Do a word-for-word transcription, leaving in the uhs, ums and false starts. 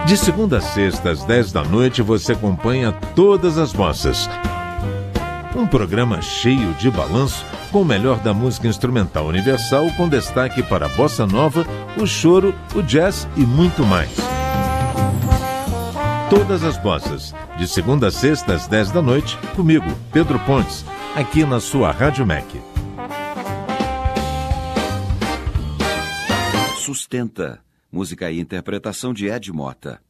De segunda a sexta, às dez da noite, você acompanha Todas as Bossas. Um programa cheio de balanço, com o melhor da música instrumental universal, com destaque para a bossa nova, o choro, o jazz e muito mais. Todas as Bossas, de segunda a sexta, às dez da noite, comigo, Pedro Pontes, aqui na sua Rádio M E C. Sustenta. Música e interpretação de Ed Mota.